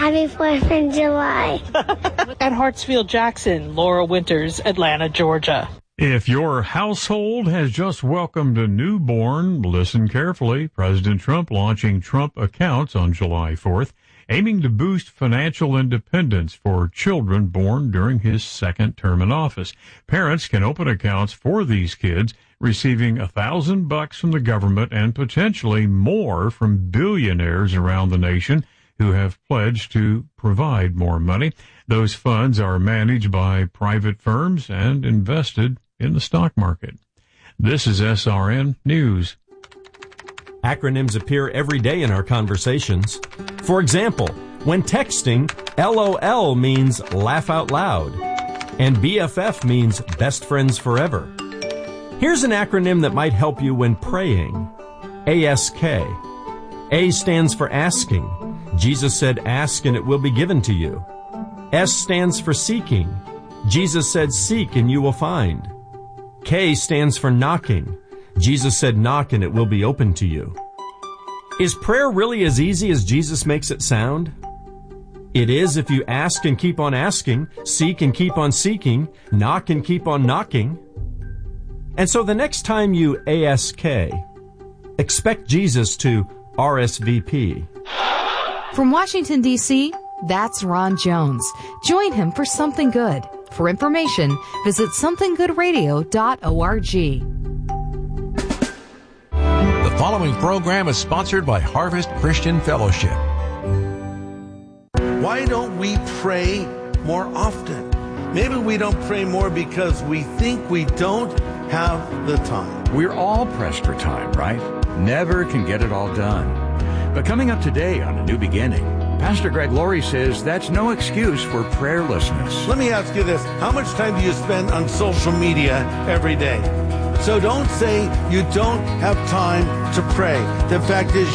Happy 4th of July. At Hartsfield-Jackson, Laura Winters, Atlanta, Georgia. If your household has just welcomed a newborn, listen carefully. President Trump launching Trump Accounts on July 4th, aiming to boost financial independence for children born during his second term in office. Parents can open accounts for these kids, receiving $1,000 from the government and potentially more from billionaires around the nation who have pledged to provide more money. Those funds are managed by private firms and invested in the stock market. This is SRN News. Acronyms appear every day in our conversations. For example, when texting, LOL means laugh out loud, and BFF means best friends forever. Here's an acronym that might help you when praying. ASK. A stands for asking. Jesus said, ask and it will be given to you. S stands for seeking. Jesus said, seek and you will find. K stands for knocking. Jesus said, knock and it will be open to you. Is prayer really as easy as Jesus makes it sound? It is if you ask and keep on asking, seek and keep on seeking, knock and keep on knocking. And so the next time you ASK, expect Jesus to RSVP. From Washington, D.C., that's Ron Jones. Join him for Something Good. For information, visit somethinggoodradio.org. The following program is sponsored by Harvest Christian Fellowship. Why don't we pray more often? Maybe we don't pray more because we think we don't have the time. We're all pressed for time, right? Never can get it all done. But coming up today on A New Beginning, Pastor Greg Laurie says that's no excuse for prayerlessness. Let me ask you this. How much time do you spend on social media every day? So don't say you don't have time to pray. The fact is